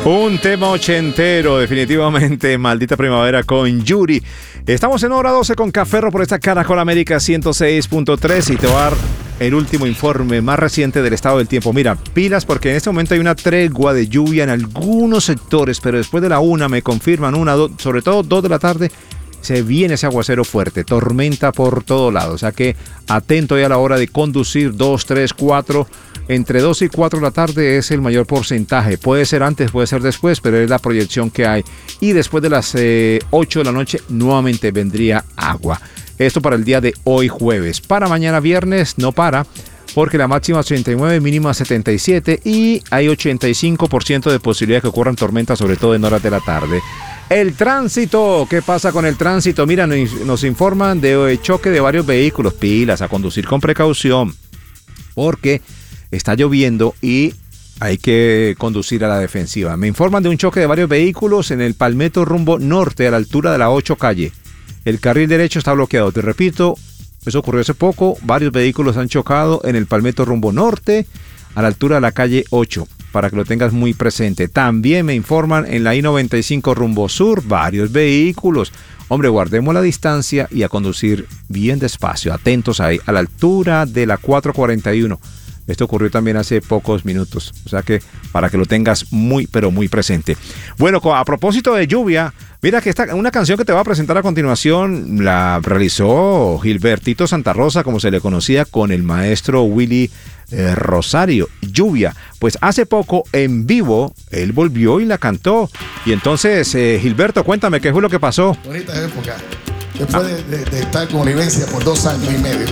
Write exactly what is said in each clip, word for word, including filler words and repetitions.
Un tema ochentero, definitivamente, Maldita Primavera con Yuri. Estamos en hora doce con Café por esta Caracol América ciento seis punto tres y te voy a dar el último informe más reciente del estado del tiempo. Mira, pilas porque en este momento hay una tregua de lluvia en algunos sectores, pero después de la una me confirman una, do, sobre todo dos de la tarde, se viene ese aguacero fuerte, tormenta por todo lado. O sea que atento ya a la hora de conducir, dos, tres, cuatro... Entre dos y cuatro de la tarde es el mayor porcentaje. Puede ser antes, puede ser después, pero es la proyección que hay. Y después de las eh, ocho de la noche nuevamente vendría agua. Esto para el día de hoy jueves. Para mañana viernes no para, porque la máxima ochenta y nueve, mínima setenta y siete y hay ochenta y cinco por ciento de posibilidad de que ocurran tormentas, sobre todo en horas de la tarde. El tránsito, ¿qué pasa con el tránsito? Mira, nos informan de choque de varios vehículos. Pilas, a conducir con precaución, porque está lloviendo y hay que conducir a la defensiva. Me informan de un choque de varios vehículos en el Palmetto rumbo norte a la altura de la ocho calle. El carril derecho está bloqueado. Te repito, eso ocurrió hace poco. Varios vehículos han chocado en el Palmetto rumbo norte a la altura de la calle ocho, para que lo tengas muy presente. También me informan en la I noventa y cinco rumbo sur, varios vehículos. Hombre, guardemos la distancia y a conducir bien despacio. Atentos ahí, a la altura de la cuatro cuarenta y uno. Esto ocurrió también hace pocos minutos, o sea que para que lo tengas muy, pero muy presente. Bueno, a propósito de lluvia, mira que esta, una canción que te voy a presentar a continuación la realizó Gilbertito Santa Rosa, como se le conocía, con el maestro Willy eh, Rosario. Lluvia, pues hace poco en vivo él volvió y la cantó. Y entonces, eh, Gilberto, cuéntame qué fue lo que pasó. Bonita época, después ah. de, de, de estar con Olivencia por dos años y medio.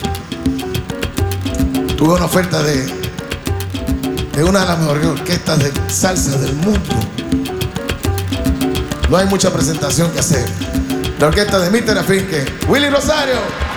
Tuve una oferta de, de una de las mejores orquestas de salsa del mundo. No hay mucha presentación que hacer. La orquesta de míster Afinque, Willy Rosario.